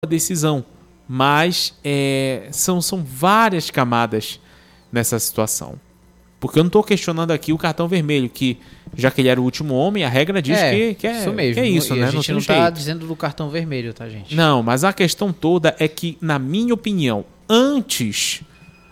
decisão. Mas são várias camadas nessa situação. Porque eu não estou questionando aqui o cartão vermelho, que já que ele era o último homem, a regra diz que é isso mesmo. Que é isso, né? A gente não está dizendo do cartão vermelho, tá, gente? Não, mas a questão toda é que, na minha opinião, antes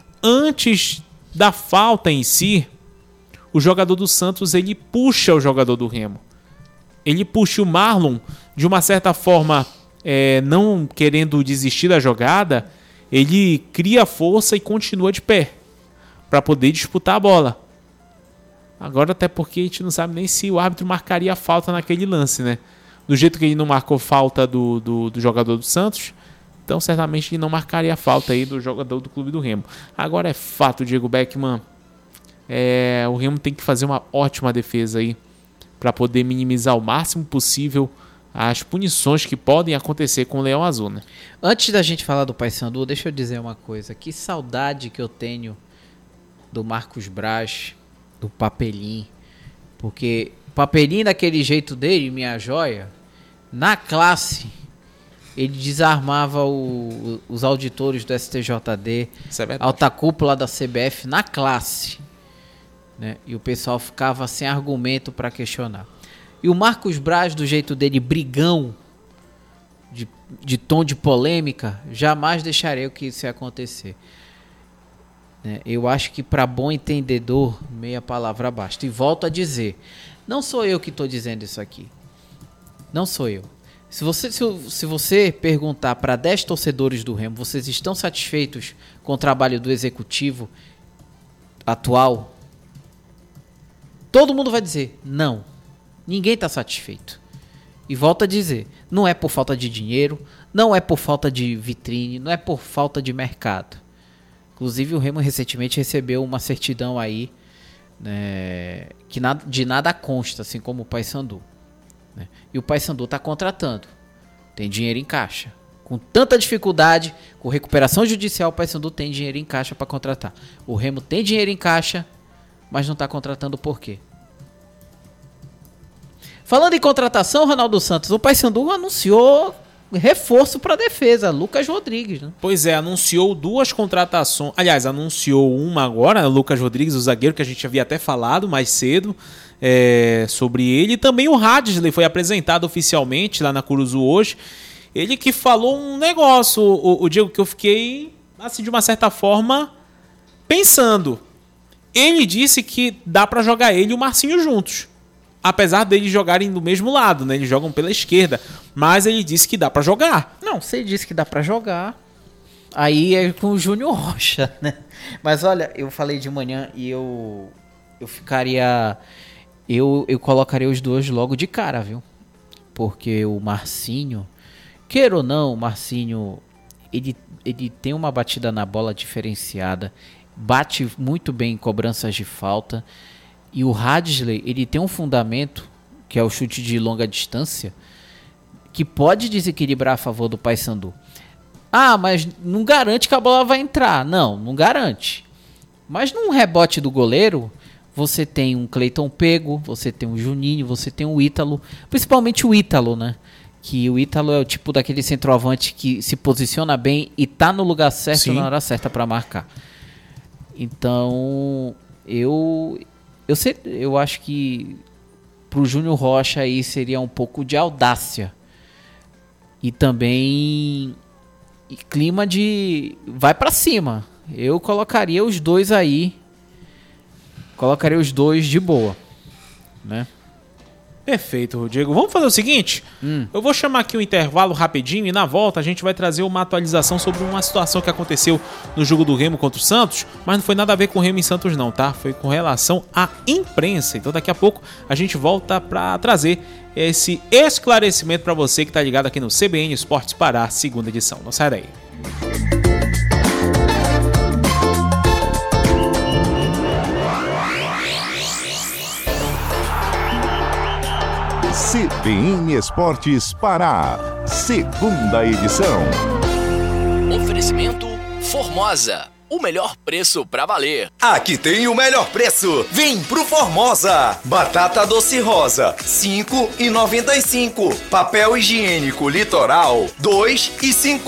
da falta em si, o jogador do Santos, ele puxa o jogador do Remo. Ele puxa o Marlon, de uma certa forma, não querendo desistir da jogada, ele cria força e continua de pé para poder disputar a bola. Agora, até porque a gente não sabe nem se o árbitro marcaria a falta naquele lance, né? Do jeito que ele não marcou falta do jogador do Santos, então certamente ele não marcaria a falta aí do jogador do Clube do Remo. Agora é fato, Diego Beckmann, o Remo tem que fazer uma ótima defesa aí para poder minimizar o máximo possível as punições que podem acontecer com o Leão Azul, né? Antes da gente falar do Paysandu, deixa eu dizer uma coisa. Que saudade que eu tenho do Marcos Braz, do Papelim, porque o Papelim, daquele jeito dele, minha joia, na classe, ele desarmava os auditores do STJD, alta cúpula da CBF, na classe, né? E o pessoal ficava sem argumento para questionar. E o Marcos Braz, do jeito dele, brigão, de tom de polêmica, jamais deixaria que isso ia acontecer. Eu acho que para bom entendedor, meia palavra basta. E volto a dizer, não sou eu que estou dizendo isso aqui. Não sou eu. Se você perguntar para 10 torcedores do Remo, vocês estão satisfeitos com o trabalho do executivo atual? Todo mundo vai dizer, não. Ninguém está satisfeito. E volto a dizer, não é por falta de dinheiro, não é por falta de vitrine, não é por falta de mercado. Inclusive o Remo recentemente recebeu uma certidão aí, né, que de nada consta, assim como o Paysandu, né? E o Paysandu está contratando, tem dinheiro em caixa. Com tanta dificuldade, com recuperação judicial, o Paysandu tem dinheiro em caixa para contratar. O Remo tem dinheiro em caixa, mas não está contratando por quê? Falando em contratação, Ronaldo Santos, o Paysandu anunciou reforço para a defesa, Lucas Rodrigues, né? Pois é, anunciou 2 contratações. Aliás, anunciou uma agora, Lucas Rodrigues, o zagueiro que a gente havia até falado mais cedo sobre ele. E também o Hadley foi apresentado oficialmente lá na Curuzu hoje. Ele que falou um negócio, o Diego, que eu fiquei, assim, de uma certa forma, pensando. Ele disse que dá para jogar ele e o Marcinho juntos. Apesar deles jogarem do mesmo lado, né? Eles jogam pela esquerda. Mas ele disse que dá pra jogar. Não, se ele disse que dá pra jogar, aí é com o Júnior Rocha, né? Mas olha, eu falei de manhã e eu ficaria... Eu colocaria os dois logo de cara, viu? Porque o Marcinho, queira ou não, o Marcinho, ele tem uma batida na bola diferenciada, bate muito bem em cobranças de falta. E o Hadley, ele tem um fundamento, que é o chute de longa distância, que pode desequilibrar a favor do Paysandu. Ah, mas não garante que a bola vai entrar. Não garante. Mas num rebote do goleiro, você tem um Cleiton Pego, você tem um Juninho, você tem o Ítalo. Principalmente o Ítalo, né? Que o Ítalo é o tipo daquele centroavante que se posiciona bem e tá no lugar certo, sim, na hora certa para marcar. Então, eu acho que pro Júnior Rocha aí seria um pouco de audácia. E também clima de vai pra cima. Eu colocaria os dois aí. Colocaria os dois de boa, né? Perfeito, Diego. Vamos fazer o seguinte? Eu vou chamar aqui um intervalo rapidinho e na volta a gente vai trazer uma atualização sobre uma situação que aconteceu no jogo do Remo contra o Santos, mas não foi nada a ver com o Remo em Santos não, tá? Foi com relação à imprensa. Então daqui a pouco a gente volta para trazer esse esclarecimento para você que tá ligado aqui no CBN Esportes Pará, segunda edição. Não sai daí. CBN Esportes Pará, segunda edição. Oferecimento Formosa. o melhor preço pra valer. Aqui tem o melhor preço. Vem pro Formosa. Batata doce rosa, R$ 5,95. Papel higiênico Litoral, R$ 2,50.